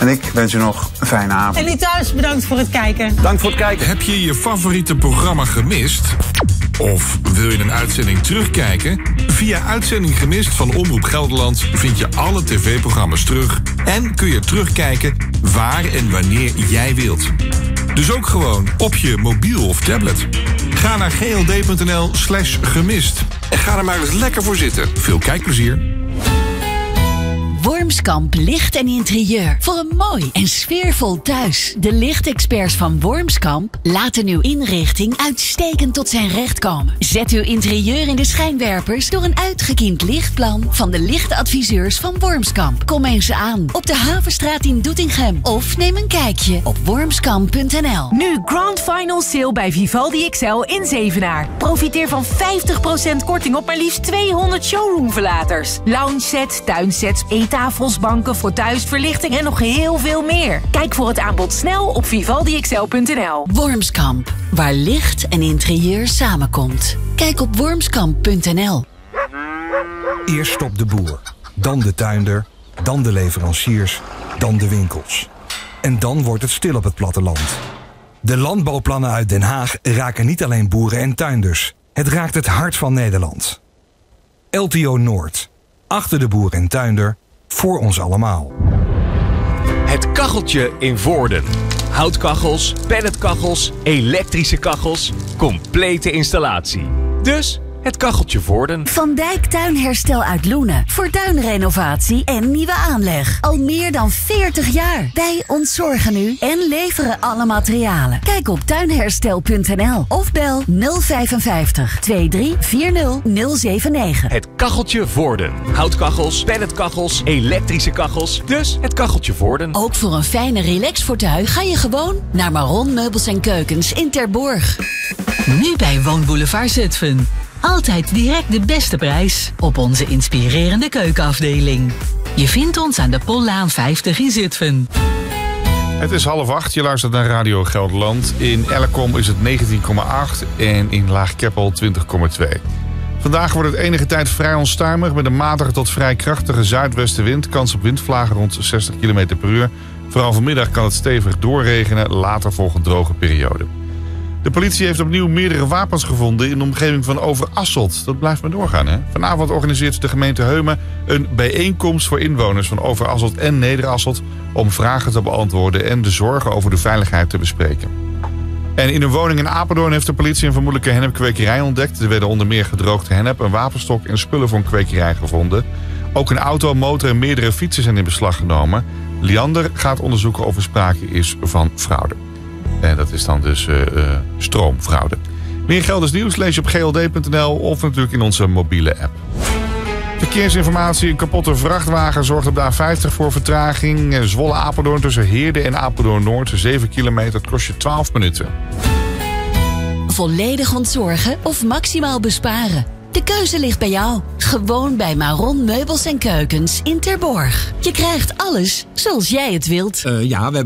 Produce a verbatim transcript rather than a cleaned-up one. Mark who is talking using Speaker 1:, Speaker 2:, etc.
Speaker 1: En ik wens u nog een fijne avond.
Speaker 2: En u thuis, bedankt voor het kijken.
Speaker 1: Dank voor het kijken.
Speaker 3: Heb je je favoriete programma gemist? Of wil je een uitzending terugkijken? Via Uitzending Gemist van Omroep Gelderland vind je alle tv-programma's terug en kun je terugkijken waar en wanneer jij wilt. Dus ook gewoon op je mobiel of tablet. Ga naar gld.nl slash gemist en ga er maar eens lekker voor zitten. Veel kijkplezier.
Speaker 4: Wormskamp Licht en Interieur. Voor een mooi en sfeervol thuis. De lichtexperts van Wormskamp laten uw inrichting uitstekend tot zijn recht komen. Zet uw interieur in de schijnwerpers door een uitgekiend lichtplan van de lichtadviseurs van Wormskamp. Kom eens aan op de Havenstraat in Doetinchem of neem een kijkje op wormskamp punt n l.
Speaker 5: Nu Grand Final Sale bij Vivaldi X L in Zevenaar. Profiteer van vijftig procent korting op maar liefst tweehonderd showroomverlaters. Lounge sets, tuinsets, eettafels, banken, fauteuils, verlichting en nog heel veel meer. Kijk voor het aanbod snel op vivaldi x l punt n l.
Speaker 4: Wormskamp, waar licht en interieur samenkomt. Kijk op wormskamp punt n l.
Speaker 6: Eerst stopt de boer, dan de tuinder, dan de leveranciers, dan de winkels. En dan wordt het stil op het platteland. De landbouwplannen uit Den Haag raken niet alleen boeren en tuinders. Het raakt het hart van Nederland. L T O Noord. Achter de boer en tuinder. Voor ons allemaal.
Speaker 7: Het kacheltje in Voorden. Houtkachels, pelletkachels, elektrische kachels. Complete installatie. Dus het kacheltje Voorden.
Speaker 4: Van Dijk Tuinherstel uit Loenen. Voor tuinrenovatie en nieuwe aanleg. Al meer dan veertig jaar. Wij ontzorgen u en leveren alle materialen. Kijk op tuinherstel punt n l of bel nul vijf vijf twee drie vier nul nul zeven negen.
Speaker 7: Het kacheltje Voorden. Houtkachels, pelletkachels, elektrische kachels. Dus het kacheltje Voorden.
Speaker 4: Ook voor een fijne relaxfortuin ga je gewoon naar Maron Meubels en Keukens in Terborg.
Speaker 8: Nu bij Woonboulevard Zutphen. Altijd direct de beste prijs op onze inspirerende keukenafdeling. Je vindt ons aan de Pollaan vijftig in Zutphen.
Speaker 9: Het is half acht, je luistert naar Radio Gelderland. In Elkom is het negentien komma acht en in Laag-Keppel twintig komma twee. Vandaag wordt het enige tijd vrij onstuimig met een matige tot vrij krachtige zuidwestenwind. Kans op windvlagen rond zestig kilometer per uur. Vooral vanmiddag kan het stevig doorregenen, later volgt een droge periode. De politie heeft opnieuw meerdere wapens gevonden in de omgeving van Overasselt. Dat blijft maar doorgaan, hè? Vanavond organiseert de gemeente Heumen een bijeenkomst voor inwoners van Overasselt en Nederasselt om vragen te beantwoorden en de zorgen over de veiligheid te bespreken. En in een woning in Apeldoorn heeft de politie een vermoedelijke hennepkwekerij ontdekt. Er werden onder meer gedroogde hennep, een wapenstok en spullen voor een kwekerij gevonden. Ook een auto, motor en meerdere fietsen zijn in beslag genomen. Liander gaat onderzoeken of er sprake is van fraude. En dat is dan dus uh, uh, stroomfraude. Meer Gelders nieuws lees je op g l d punt n l of natuurlijk in onze mobiele app. Verkeersinformatie. Een kapotte vrachtwagen zorgt op de A vijftig voor vertraging. Zwolle-Apeldoorn tussen Heerde en Apeldoorn-Noord. zeven kilometer, het kost je twaalf minuten.
Speaker 4: Volledig ontzorgen of maximaal besparen? De keuze ligt bij jou. Gewoon bij Maron Meubels en Keukens in Terborg. Je krijgt alles zoals jij het wilt.
Speaker 10: Uh, ja, we